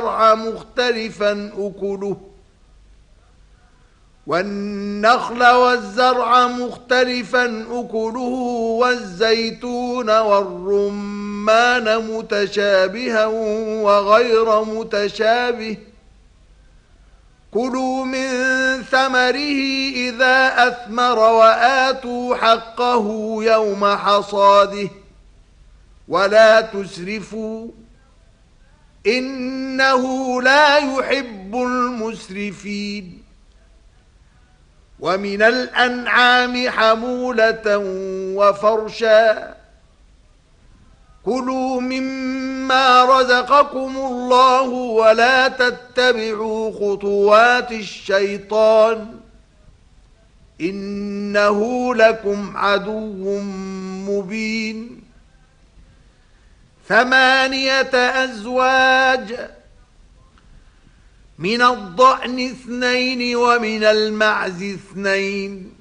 مختلفا أكله والنخل والزرع مختلفا أكله والزيتون والرمان متشابها وغير متشابه كلوا من ثمره إذا أثمر وآتوا حقه يوم حصاده ولا تسرفوا إنه لا يحب المسرفين ومن الأنعام حمولة وفرشا كلوا مما رزقكم الله ولا تتبعوا خطوات الشيطان إنه لكم عدو مبين 8 أزواج من الضأن 2 ومن المعز 2